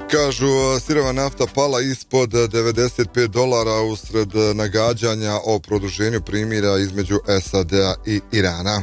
Kažu, sirova nafta pala ispod $95 usred nagađanja o produženju primirja između SAD-a i Irana.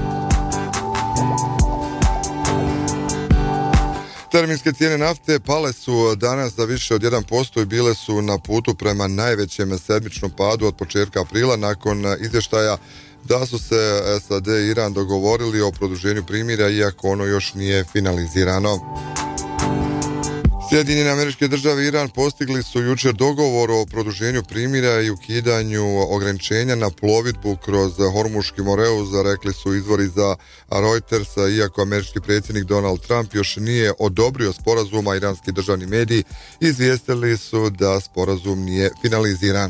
Terminske cijene nafte pale su danas za više od 1% i bile su na putu prema najvećem sedmičnom padu od početka aprila nakon izvještaja da su se SAD i Iran dogovorili o produženju primirja iako ono još nije finalizirano. Sjedinjene Američke Države i Iran postigli su jučer dogovor o produženju primirja i ukidanju ograničenja na plovidbu kroz Hormuški Moreuz, rekli su izvori za Reutersa, iako američki predsjednik Donald Trump još nije odobrio sporazum, a iranski državni mediji izvijestili su da sporazum nije finaliziran.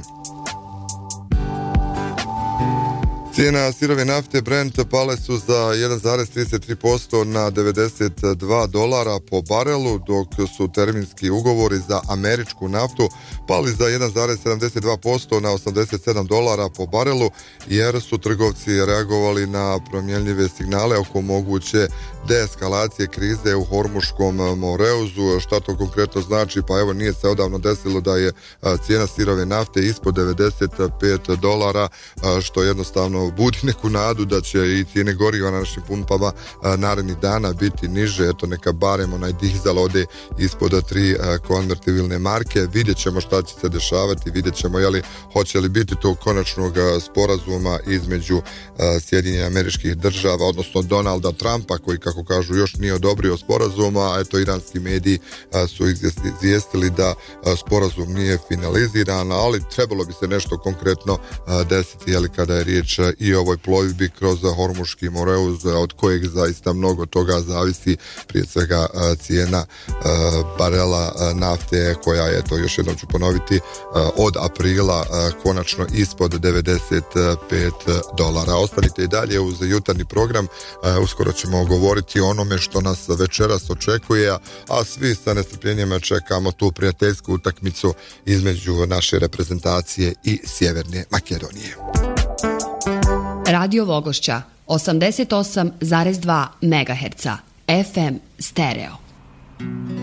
Cijena sirove nafte Brent pale su za 1,33% na $92 po barelu, dok su terminski ugovori za američku naftu pali za 1,72% na $87 po barelu, jer su trgovci reagovali na promjenljive signale oko moguće deeskalacije krize u Hormuškom Moreuzu. Šta to konkretno znači? Pa evo, nije se odavno desilo da je cijena sirove nafte ispod $95, što jednostavno budi neku nadu da će i cijene goriva na našim pumpama narednih dana biti niže. Eto, neka barem onaj dizel ode ispod 3 konvertibilne marke. Vidjet ćemo šta će se dešavati, vidjet ćemo hoće li biti tog konačnog sporazuma između Sjedinjenih Američkih Država, odnosno Donalda Trumpa, koji, kako kažu, još nije odobrio sporazuma, a eto, iranski mediji su izvijestili da sporazum nije finaliziran, ali trebalo bi se nešto konkretno desiti, kada je riječ i o ovoj plovidbi kroz Hormuški Moreuz, od kojeg zaista mnogo toga zavisi, prije svega cijena barela nafte, koja je, to još jednom ću ponoviti, od aprila konačno ispod $95. Ostanite i dalje uz jutarnji program, uskoro ćemo govoriti o onome što nas večeras očekuje, a svi sa nestrpljenjem čekamo tu prijateljsku utakmicu između naše reprezentacije i Sjeverne Makedonije. Radio Vogošća 88,2 MHz FM stereo.